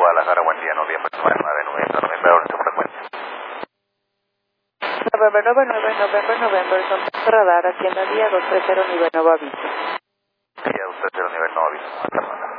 Guadalajara, buen día, noviembre 9, noviembre, ahora en su frecuencia. November, contacto radar, Hacienda Día 230, nivel nuevo aviso. Día 230, nivel nuevo aviso, hasta luego.